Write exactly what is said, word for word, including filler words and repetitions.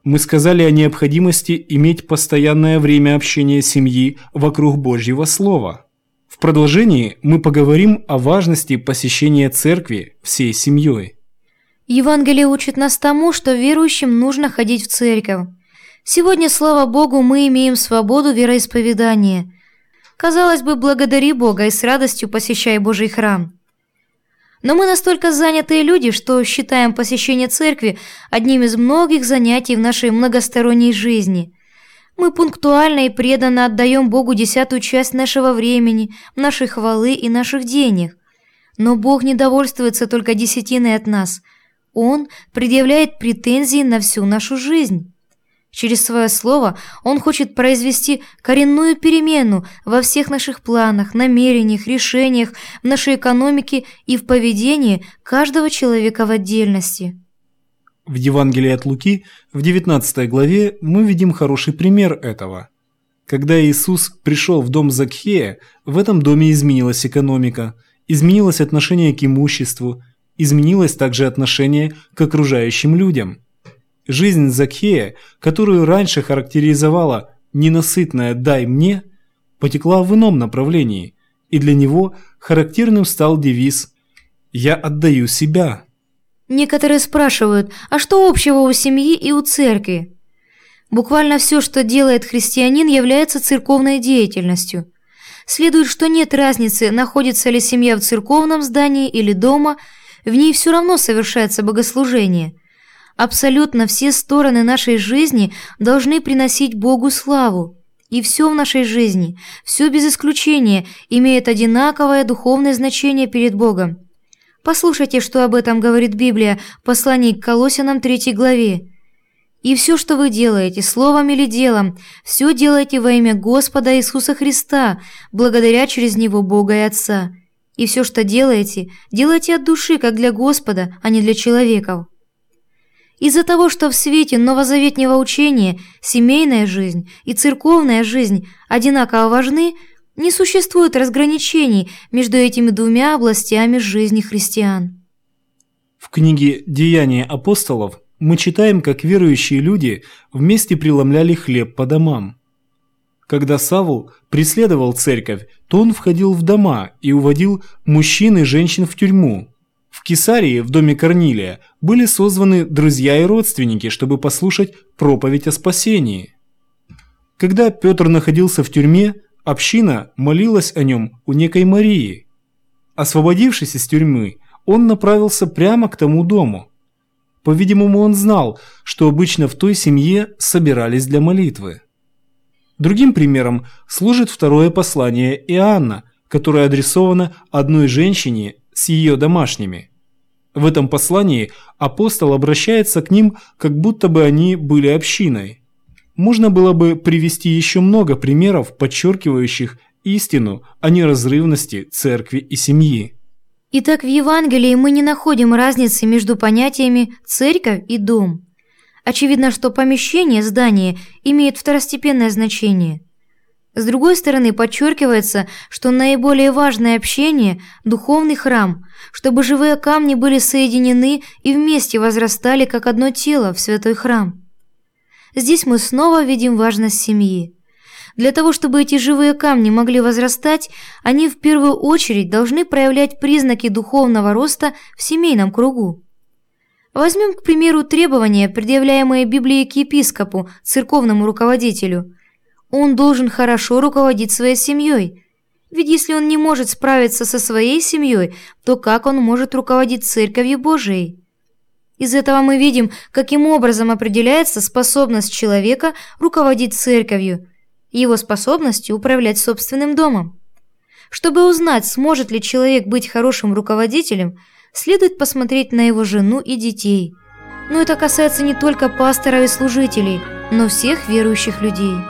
мы сказали о необходимости иметь постоянное время общения семьи вокруг Божьего Слова. В продолжении мы поговорим о важности посещения церкви всей семьей. Евангелие учит нас тому, что верующим нужно ходить в церковь. Сегодня, слава Богу, мы имеем свободу вероисповедания. Казалось бы, благодари Бога и с радостью посещай Божий храм. Но мы настолько занятые люди, что считаем посещение церкви одним из многих занятий в нашей многосторонней жизни. Мы пунктуально и преданно отдаем Богу десятую часть нашего времени, нашей хвалы и наших денег. Но Бог не довольствуется только десятиной от нас. Он предъявляет претензии на всю нашу жизнь. Через свое слово Он хочет произвести коренную перемену во всех наших планах, намерениях, решениях, в нашей экономике и в поведении каждого человека в отдельности. В Евангелии от Луки в девятнадцатой главе мы видим хороший пример этого. Когда Иисус пришел в дом Закхея, в этом доме изменилась экономика, изменилось отношение к имуществу, изменилось также отношение к окружающим людям. Жизнь Закхея, которую раньше характеризовала «ненасытная дай мне», потекла в ином направлении, и для него характерным стал девиз «Я отдаю себя». Некоторые спрашивают, а что общего у семьи и у церкви? Буквально все, что делает христианин, является церковной деятельностью. Следует, что нет разницы, находится ли семья в церковном здании или дома, в ней все равно совершается богослужение. Абсолютно все стороны нашей жизни должны приносить Богу славу. И все в нашей жизни, все без исключения, имеет одинаковое духовное значение перед Богом. Послушайте, что об этом говорит Библия в послании к Колоссянам третьей главе. «И все, что вы делаете, словом или делом, все делайте во имя Господа Иисуса Христа, благодаря через Него Бога и Отца. И все, что делаете, делайте от души, как для Господа, а не для человеков». Из-за того, что в свете новозаветнего учения семейная жизнь и церковная жизнь одинаково важны, не существует разграничений между этими двумя областями жизни христиан. В книге «Деяния апостолов» мы читаем, как верующие люди вместе преломляли хлеб по домам. Когда Савл преследовал церковь, то он входил в дома и уводил мужчин и женщин в тюрьму. В Кесарии, в доме Корнилия, были созваны друзья и родственники, чтобы послушать проповедь о спасении. Когда Петр находился в тюрьме, община молилась о нем у некой Марии. Освободившись из тюрьмы, он направился прямо к тому дому. По-видимому, он знал, что обычно в той семье собирались для молитвы. Другим примером служит второе послание Иоанна, которое адресовано одной женщине с ее домашними. В этом послании апостол обращается к ним, как будто бы они были общиной. Можно было бы привести еще много примеров, подчеркивающих истину о неразрывности церкви и семьи. Итак, в Евангелии мы не находим разницы между понятиями «церковь» и «дом». Очевидно, что помещение, здание имеет второстепенное значение. С другой стороны, подчеркивается, что наиболее важное общение – духовный храм, чтобы живые камни были соединены и вместе возрастали как одно тело в святой храм. Здесь мы снова видим важность семьи. Для того, чтобы эти живые камни могли возрастать, они в первую очередь должны проявлять признаки духовного роста в семейном кругу. Возьмем, к примеру, требования, предъявляемые Библией к епископу, церковному руководителю. Он должен хорошо руководить своей семьей. Ведь если он не может справиться со своей семьей, то как он может руководить Церковью Божией? Из этого мы видим, каким образом определяется способность человека руководить Церковью, его способностью управлять собственным домом. Чтобы узнать, сможет ли человек быть хорошим руководителем, следует посмотреть на его жену и детей. Но это касается не только пасторов и служителей, но всех верующих людей.